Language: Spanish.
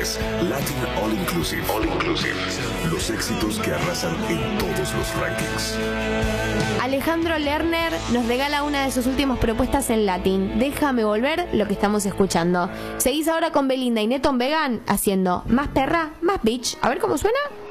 es Latin All Inclusive. All Inclusive. Los éxitos que arrasan en todos los rankings. Alejandro Lerner nos regala una de sus últimas propuestas en Latin. Déjame volver, lo que estamos escuchando. Seguís ahora con Belinda y Neton Vegan haciendo Más perra, más bitch. A ver cómo suena.